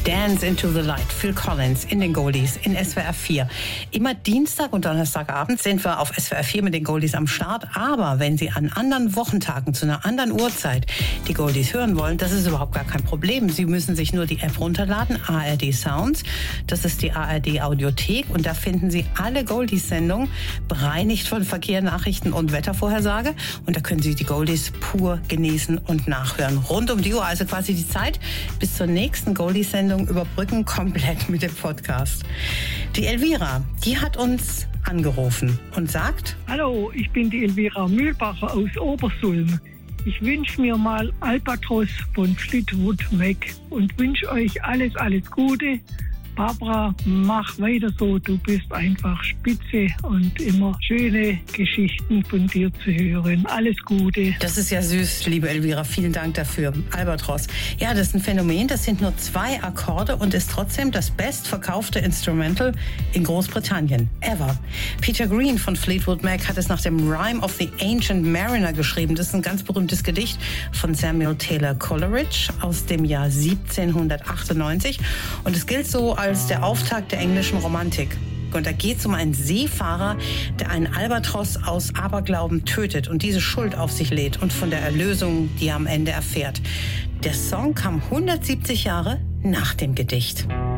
Dance into the Light, Phil Collins in den Goldies in SWR 4. Immer Dienstag und Donnerstagabend sind wir auf SWR 4 mit den Goldies am Start. Aber wenn Sie an anderen Wochentagen zu einer anderen Uhrzeit die Goldies hören wollen, das ist überhaupt gar kein Problem. Sie müssen sich nur die App runterladen, ARD Sounds. Das ist die ARD Audiothek und da finden Sie alle Goldies-Sendungen bereinigt von Verkehr, Nachrichten und Wettervorhersage. Und da können Sie die Goldies pur genießen und nachhören. Rund um die Uhr, also quasi die Zeit bis zur nächsten Goldies-Sendung überbrücken, komplett mit dem Podcast. Die Elvira, die hat uns angerufen und sagt: Hallo, ich bin die Elvira Mühlbacher aus Obersulm. Ich wünsche mir mal Albatros von Fleetwood Mac und wünsche euch alles Gute. Barbara, mach weiter so, du bist einfach spitze und immer schöne Geschichten von dir zu hören. Alles Gute. Das ist ja süß, liebe Elvira, vielen Dank dafür. Albatros. Ja, das ist ein Phänomen, das sind nur 2 Akkorde und ist trotzdem das bestverkaufte Instrumental in Großbritannien. Ever. Peter Green von Fleetwood Mac hat es nach dem Rime of the Ancient Mariner geschrieben. Das ist ein ganz berühmtes Gedicht von Samuel Taylor Coleridge aus dem Jahr 1798 und es gilt so als der Auftakt der englischen Romantik. Und da geht es um einen Seefahrer, der einen Albatros aus Aberglauben tötet und diese Schuld auf sich lädt und von der Erlösung, die er am Ende erfährt. Der Song kam 170 Jahre nach dem Gedicht.